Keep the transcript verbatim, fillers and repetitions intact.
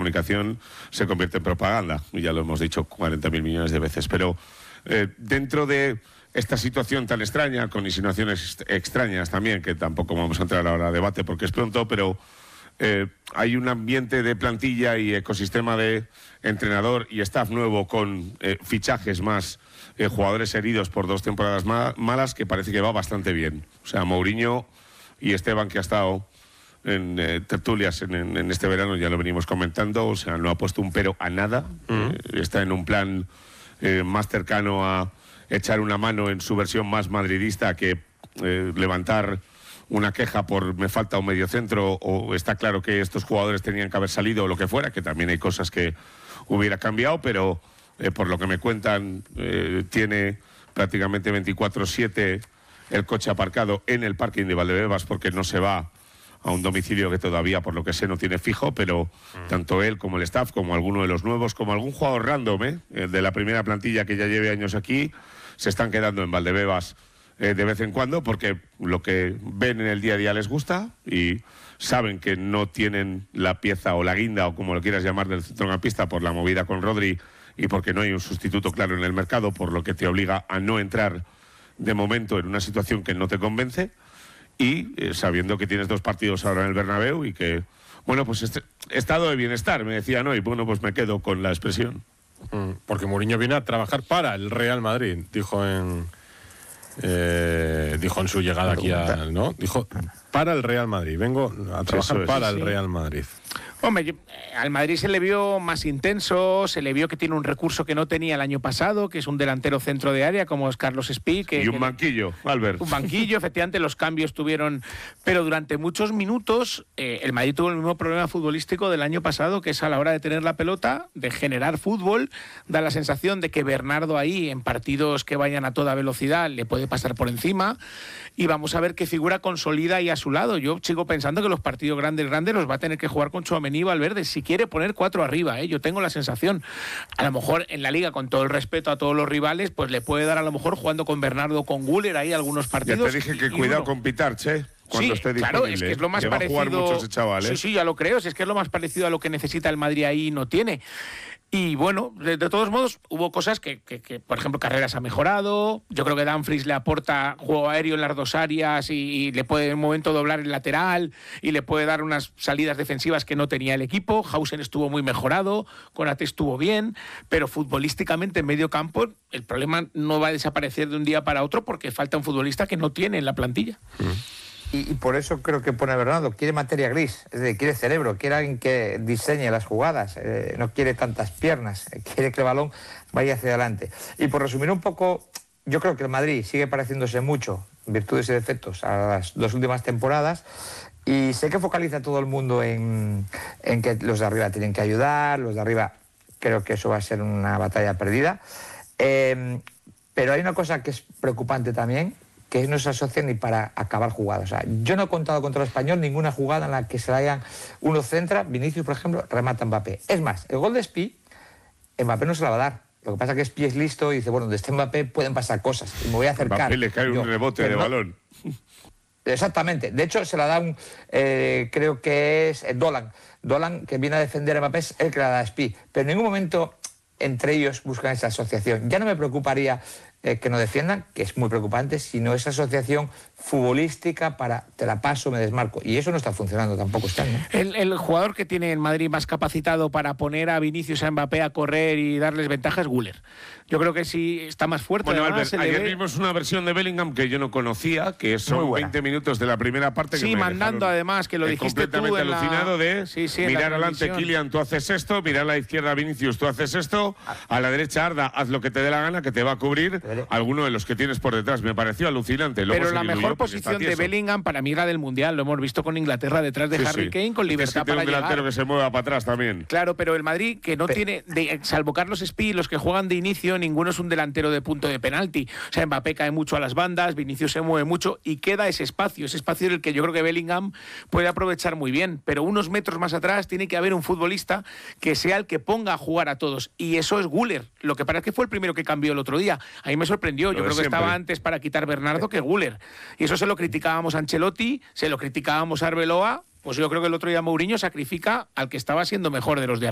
comunicación se convierte en propaganda, y ya lo hemos dicho cuarenta mil millones de veces. Pero eh, dentro de esta situación tan extraña, con insinuaciones extrañas también, que tampoco vamos a entrar ahora a debate porque es pronto, pero eh, hay un ambiente de plantilla y ecosistema de entrenador y staff nuevo con eh, fichajes más, eh, jugadores heridos por dos temporadas ma malas, que parece que va bastante bien. O sea, Mourinho y Esteban, que ha estado en eh, tertulias en, en, en este verano, ya lo venimos comentando, o sea, no ha puesto un pero a nada. Mm. Eh, está en un plan eh, más cercano a echar una mano en su versión más madridista que eh, levantar una queja por me falta un mediocentro, o está claro que estos jugadores tenían que haber salido o lo que fuera, que también hay cosas que hubiera cambiado, pero eh, por lo que me cuentan eh, tiene prácticamente veinticuatro siete el coche aparcado en el parking de Valdebebas, porque no se va a un domicilio que todavía, por lo que sé, no tiene fijo, pero mm. tanto él como el staff, como alguno de los nuevos, como algún jugador random ¿eh? de la primera plantilla que ya lleve años aquí, se están quedando en Valdebebas eh, de vez en cuando, porque lo que ven en el día a día les gusta y saben que no tienen la pieza o la guinda, o como lo quieras llamar, del centrocampista por la movida con Rodri y porque no hay un sustituto claro en el mercado, por lo que te obliga a no entrar de momento en una situación que no te convence, y eh, sabiendo que tienes dos partidos ahora en el Bernabéu y que, bueno, pues este estado de bienestar, me decían hoy, bueno, pues me quedo con la expresión. Mm, porque Mourinho viene a trabajar para el Real Madrid, dijo en eh, dijo en su llegada aquí a, ¿no? Dijo para el Real Madrid, vengo a trabajar es, para sí, el sí. Real Madrid. Hombre, yo, al Madrid se le vio más intenso, se le vio que tiene un recurso que no tenía el año pasado, que es un delantero centro de área como es Carlos Espí. Que, y un que, banquillo, Albert. Un banquillo, efectivamente, los cambios tuvieron... Pero durante muchos minutos eh, el Madrid tuvo el mismo problema futbolístico del año pasado, que es a la hora de tener la pelota, de generar fútbol. Da la sensación de que Bernardo ahí, en partidos que vayan a toda velocidad, le puede pasar por encima. Y vamos a ver qué figura consolida ahí a su lado. Yo sigo pensando que los partidos grandes, grandes los va a tener que jugar con Tchouaméni y Valverde, si quiere poner cuatro arriba, ¿eh? Yo tengo la sensación. A lo mejor en la Liga, con todo el respeto a todos los rivales, pues le puede dar a lo mejor jugando con Bernardo, con Güler ahí algunos partidos. Ya te dije que cuidado uno. con Pitarche cuando sí, esté disponible. Claro, es que es lo más que parecido. Va a jugar mucho ese chaval, ¿eh? Sí, sí, ya lo creo. Si es que es lo más parecido a lo que necesita el Madrid ahí y no tiene. Y bueno, de, de todos modos, hubo cosas que, que, que, por ejemplo, Carreras ha mejorado. Yo creo que Dumfries le aporta juego aéreo en las dos áreas y, y le puede en un momento doblar el lateral y le puede dar unas salidas defensivas que no tenía el equipo. Hausen estuvo muy mejorado, Konaté estuvo bien, pero futbolísticamente en medio campo el problema no va a desaparecer de un día para otro porque falta un futbolista que no tiene en la plantilla. Mm. Y, y por eso creo que pone Bernardo, quiere materia gris, es decir, quiere cerebro, quiere alguien que diseñe las jugadas, eh, no quiere tantas piernas, eh, quiere que el balón vaya hacia adelante. Y por resumir un poco, yo creo que el Madrid sigue pareciéndose mucho, virtudes y defectos, a las dos últimas temporadas, y sé que focaliza todo el mundo en, en que los de arriba tienen que ayudar, los de arriba creo que eso va a ser una batalla perdida, eh, pero hay una cosa que es preocupante también, que no se asocian ni para acabar jugadas. O sea, yo no he contado contra el Español ninguna jugada en la que se la hayan uno centra, Vinicius, por ejemplo, remata Mbappé. Es más, el gol de Espí, Mbappé no se la va a dar. Lo que pasa es que Espí es listo y dice, bueno, donde esté Mbappé pueden pasar cosas y me voy a acercar. Mbappé le cae yo, un rebote de no, balón. Exactamente. De hecho, se la da un, eh, creo que es Dolan. Dolan, que viene a defender a Mbappé, es el que la da a Espí. Pero en ningún momento entre ellos buscan esa asociación. Ya no me preocuparía eh, que no defiendan, que es muy preocupante, sino esa asociación futbolística para te la paso, me desmarco. Y eso no está funcionando tampoco este año. El, el jugador que tiene en Madrid más capacitado para poner a Vinicius y a Mbappé a correr y darles ventaja es Güler. Yo creo que sí está más fuerte. Bueno, además, Albert, ayer ve... vimos una versión de Bellingham que yo no conocía, que son veinte minutos de la primera parte. Sí, que me mandando además, que lo dijiste completamente tú en alucinado la... de sí, sí, mirar adelante, Kylian, tú haces esto, mirar a la izquierda, Vinicius, tú haces esto, a la derecha, Arda, haz lo que te dé la gana, que te va a cubrir alguno de los que tienes por detrás. Me pareció alucinante. Luego pero la mejor posición de Bellingham para mí era del Mundial, lo hemos visto con Inglaterra detrás de sí, Harry sí. Kane, con libertad es que para un delantero llegar. que se mueva para atrás también. Claro, pero el Madrid, que no pero... tiene, de, salvo Carlos Espí, los que juegan de inicio, ninguno es un delantero de punto de penalti. O sea, Mbappé cae mucho a las bandas, Vinicius se mueve mucho y queda ese espacio, ese espacio en el que yo creo que Bellingham puede aprovechar muy bien, pero unos metros más atrás tiene que haber un futbolista que sea el que ponga a jugar a todos, y eso es Güler. Lo que parece que fue el primero que cambió el otro día. A mí me sorprendió, yo creo que siempre. Estaba antes para quitar Bernardo que Güler. Y eso se lo criticábamos a Ancelotti, se lo criticábamos a Arbeloa, pues yo creo que el otro día Mourinho sacrifica al que estaba siendo mejor de los de arriba.